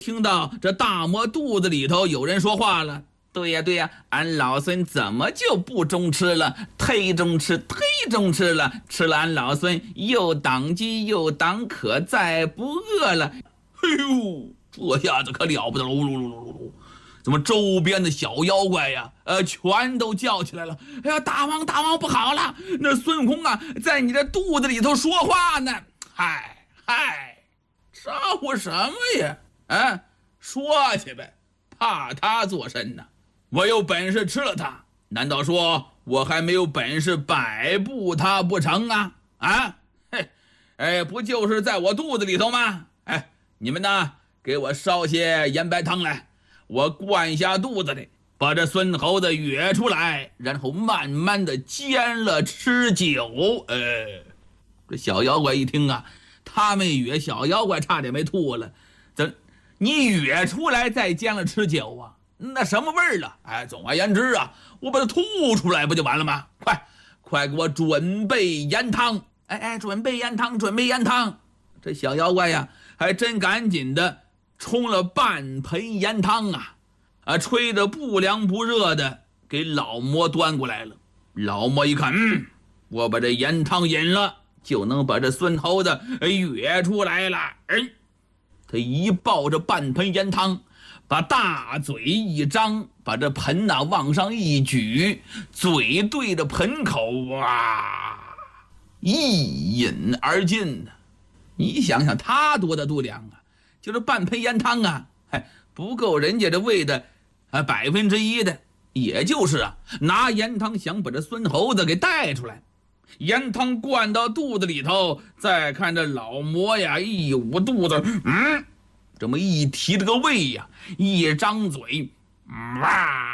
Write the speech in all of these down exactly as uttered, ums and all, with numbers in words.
听到这大魔肚子里头有人说话了。对呀对呀，俺老孙怎么就不中吃了？忒中吃，忒中吃了，吃了俺老孙又挡饥又挡渴，再不饿了。哎呦，这下子可了不得了！噜噜噜噜噜，怎么周边的小妖怪呀，呃，全都叫起来了！哎呀，大王大王不好了，那孙悟空啊，在你的肚子里头说话呢！嗨嗨，招呼什么呀？啊，说去呗，怕他做甚呢？我有本事吃了他，难道说我还没有本事摆布他不成啊？啊，嘿，哎，不就是在我肚子里头吗？哎，你们呢，给我烧些盐白汤来，我灌下肚子里，把这孙猴子哕出来，然后慢慢的煎了吃酒。呃，这小妖怪一听啊，他没哕，小妖怪差点没吐了。怎，你哕出来再煎了吃酒啊？那什么味儿了？哎，总而言之啊，我把它吐出来不就完了吗？快，快给我准备盐汤！哎哎，准备盐汤，准备盐汤！这小妖怪呀，还真赶紧的冲了半盆盐汤啊，啊，吹着不凉不热的给老魔端过来了。老魔一看，嗯，我把这盐汤饮了，就能把这孙猴子哕出来了。哎，他一抱着半盆盐汤，把大嘴一张，把这盆呐、啊、往上一举，嘴对着盆口，哇，一饮而尽呢。你想想他多大肚量啊，就是半盆盐汤啊，还不够人家这喂的啊百分之一的，也就是啊拿盐汤想把这孙猴子给带出来。盐汤灌到肚子里头，再看这老魔呀一捂肚子，嗯，这么一提这个胃呀，一张嘴，哇，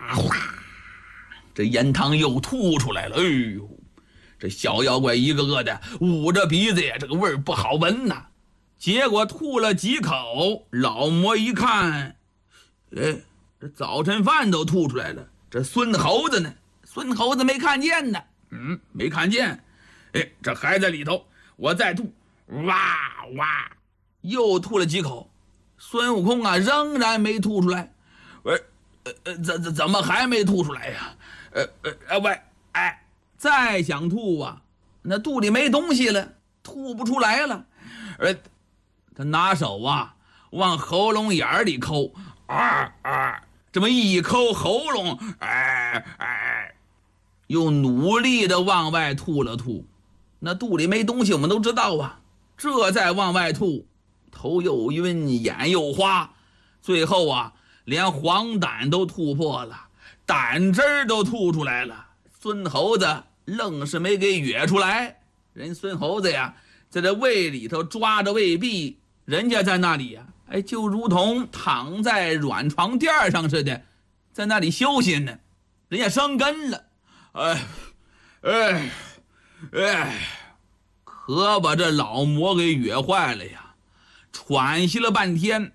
这盐汤又吐出来了。哎呦，这小妖怪一个个的捂着鼻子呀，这个味儿不好闻呐。结果吐了几口，老魔一看，哎，这早晨饭都吐出来了，这孙猴子呢？孙猴子没看见呢。嗯，没看见。哎，这还在里头，我再吐，哇哇，又吐了几口。孙悟空啊，仍然没吐出来。呃呃，怎怎怎么还没吐出来呀？呃呃呃，喂，哎，再想吐啊，那肚里没东西了，吐不出来了。呃，他拿手啊，往喉咙眼里抠，啊啊，这么一抠喉咙，哎哎。又努力的往外吐了吐，那肚里没东西我们都知道啊，这再往外吐，头又晕眼又花，最后啊连黄疸都吐破了，胆汁儿都吐出来了。孙猴子愣是没给哕出来，人孙猴子呀在这胃里头抓着胃壁，人家在那里呀，哎，就如同躺在软床垫上似的，在那里休息呢，人家生根了。哎，哎，哎，可把这老魔给哕坏了呀！喘息了半天，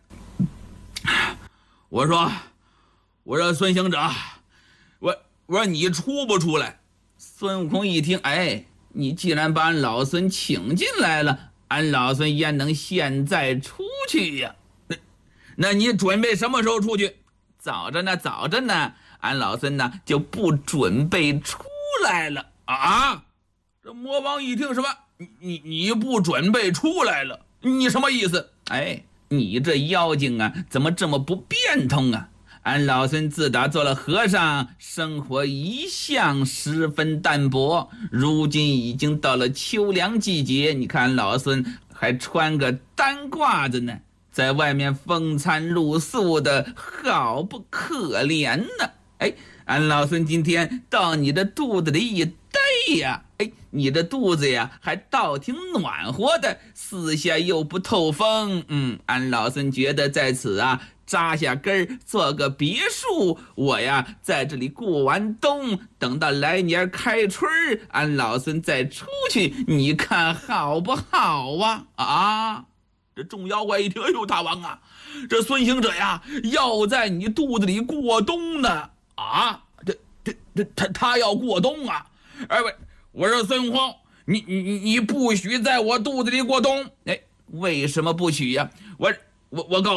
我说，我说孙行者，我我说你出不出来？孙悟空一听，哎，你既然把俺老孙请进来了，俺老孙焉能现在出去呀？那那你准备什么时候出去？早着呢，早着呢。俺老孙呢就不准备出来了啊！这魔王一听什么？你你你不准备出来了？你什么意思？哎，你这妖精啊，怎么这么不变通啊？俺老孙自打做了和尚，生活一向十分淡薄，如今已经到了秋凉季节，你看老孙还穿个单褂子呢，在外面风餐露宿的，好不可怜呢！哎，俺老孙今天到你的肚子里一待呀，哎，你的肚子呀还倒挺暖和的，四下又不透风。嗯，俺老孙觉得在此啊扎下根做个别墅，我呀在这里过完冬，等到来年开春俺老孙再出去，你看好不好啊？啊！这众妖怪一听，哎呦，大王啊，这孙行者呀要在你肚子里过冬呢。啊，这这这他他要过冬啊！哎喂，我说孙悟空，你你你不许在我肚子里过冬！哎，为什么不许呀？我我我告诉你，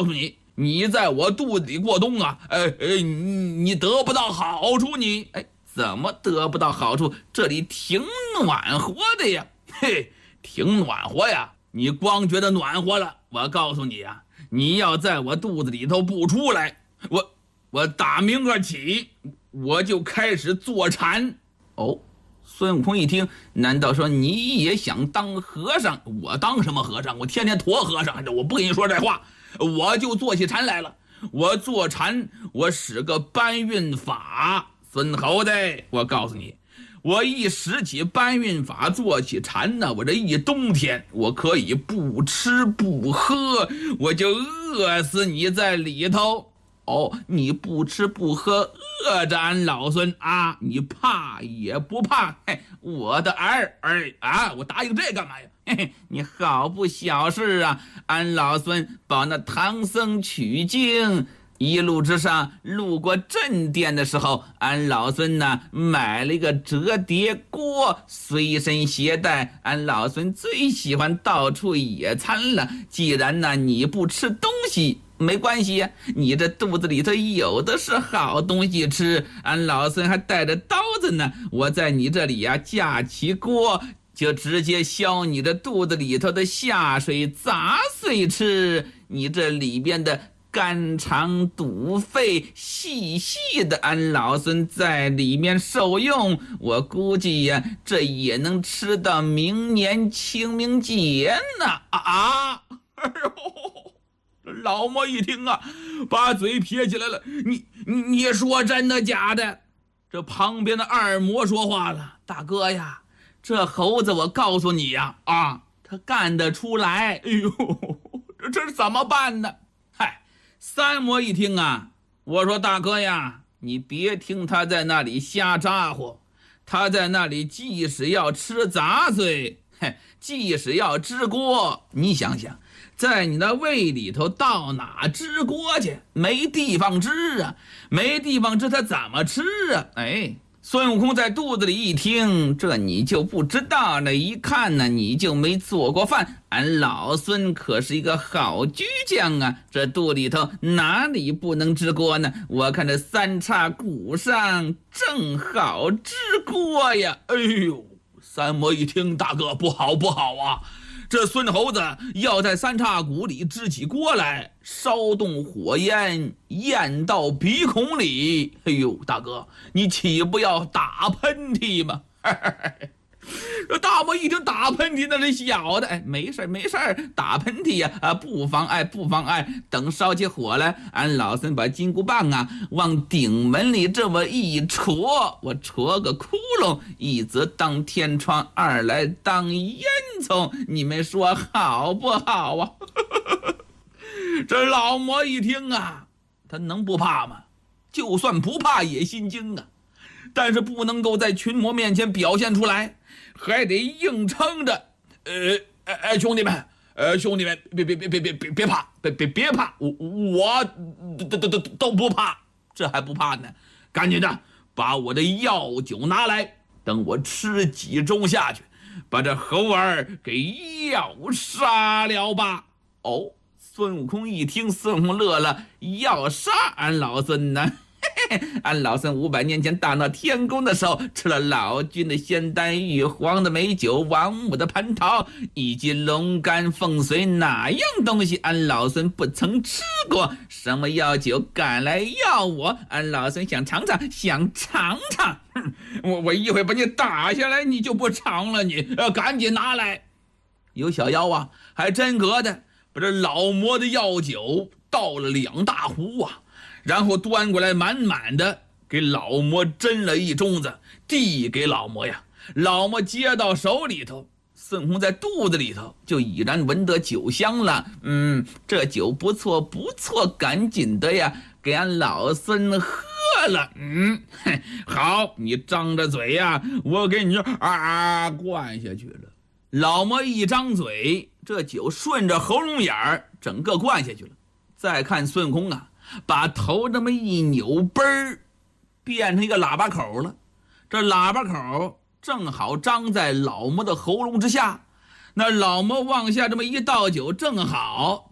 你在我肚子里过冬啊，哎哎，你你得不到好处，你哎，怎么得不到好处？这里挺暖和的呀，嘿，挺暖和呀。你光觉得暖和了，我告诉你呀、啊，你要在我肚子里头不出来，我我打明个起，我就开始坐禅。哦，孙悟空一听，难道说你也想当和尚？我当什么和尚？我天天驮和尚，我不跟你说这话，我就坐起禅来了。我坐禅，我使个搬运法。孙猴子，我告诉你，我一使起搬运法，坐起禅呢，我这一冬天，我可以不吃不喝，我就饿死你在里头。哦，你不吃不喝，饿着俺老孙啊，你怕也不怕？嘿，我的儿儿啊，我答应这干嘛呀？嘿嘿，你好不小事啊！俺老孙保那唐僧取经，一路之上路过镇店的时候，俺老孙呢买了一个折叠锅，随身携带。俺老孙最喜欢到处野餐了。既然呢你不吃东西，没关系呀，你这肚子里头有的是好东西吃。俺老孙还带着刀子呢，我在你这里呀架起锅，就直接削你这肚子里头的下水杂碎吃。你这里边的肝肠肚肺细细的，俺老孙在里面受用，我估计呀这也能吃到明年清明节呢。啊啊！哎呦！老魔一听啊，把嘴撇起来了。你你你说真的假的？这旁边的二魔说话了：“大哥呀，这猴子我告诉你呀，啊，他干得出来。哎呦，这这是怎么办呢？”嗨，三魔一听啊，我说大哥呀，你别听他在那里瞎咋呼，他在那里即使要吃杂碎，嘿，即使要支锅，你想想。在你的胃里头到哪支锅去？没地方支啊，没地方支，他怎么吃啊？哎，孙悟空在肚子里一听，这你就不知道了。一看呢，你就没做过饭。俺老孙可是一个好居将啊，这肚里头哪里不能支锅呢？我看这三叉骨上正好支锅呀！哎呦，三魔一听，大哥不好不好啊！这孙猴子要在三叉骨里支起锅来，烧动火焰，咽到鼻孔里。哎呦，大哥，你岂不要打喷嚏吗？这大魔一听打喷嚏，那是小的，哎，没事没事，打喷嚏呀，啊，不妨碍不妨碍。等烧起火来，俺老孙把金箍棒啊往顶门里这么一戳，我戳个窟窿，一则当天窗，二来当烟囱，你们说好不好啊？这老魔一听啊，他能不怕吗？就算不怕也心惊啊，但是不能够在群魔面前表现出来，还得硬撑着。呃，哎哎，兄弟们，呃，兄弟们，别别别别别别别怕，别别别怕，我我都都都都不怕，这还不怕呢？赶紧的，把我的药酒拿来，等我吃几盅下去，把这猴儿给要杀了吧。哦，孙悟空一听，孙悟空乐了，要杀俺老孙呢？俺老孙五百年前大闹天宫的时候，吃了老君的仙丹、玉皇的美酒、王母的蟠桃，以及龙肝凤髓，哪样东西俺老孙不曾吃过？什么药酒敢来要我？俺老孙想尝尝，想尝尝。我我一会把你打下来，你就不尝了你，呃，赶紧拿来。有小妖啊，还真格的，把这老魔的药酒倒了两大壶啊。然后端过来满满的，给老魔斟了一盅子，递给老魔呀。老魔接到手里头，孙悟空在肚子里头就已然闻得酒香了。嗯，这酒不错不错，赶紧的呀，给俺老孙喝了。嗯，好，你张着嘴呀，我给你啊灌下去了。老魔一张嘴，这酒顺着喉咙眼儿整个灌下去了。再看孙悟空啊，把头这么一扭，嘣儿变成一个喇叭口了。这喇叭口正好张在老魔的喉咙之下，那老魔往下这么一倒酒，正好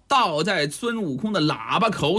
倒在孙悟空的喇叭口